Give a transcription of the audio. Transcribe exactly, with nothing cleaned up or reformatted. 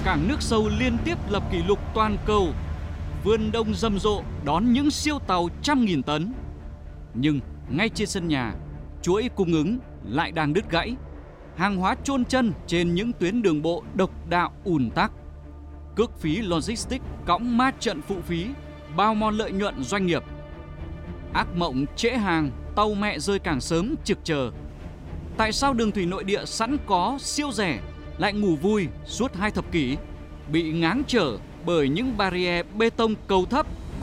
cảng nước sâu liên tiếp lập kỷ lục toàn cầu, vườn đông rầm rộ đón những siêu tàu trăm nghìn tấn. Nhưng ngay trên sân nhà, chuỗi cung ứng lại đang đứt gãy, hàng hóa chôn chân trên những tuyến đường bộ độc đạo ùn tắc. Cước phí logistics cõng ma trận phụ phí, bao mòn lợi nhuận doanh nghiệp. Ác mộng trễ hàng, tàu mẹ rơi cảng sớm trực chờ. Tại sao đường thủy nội địa sẵn có siêu rẻ lại ngủ vui suốt hai thập kỷ, bị ngáng trở bởi những barrier bê tông cầu thấp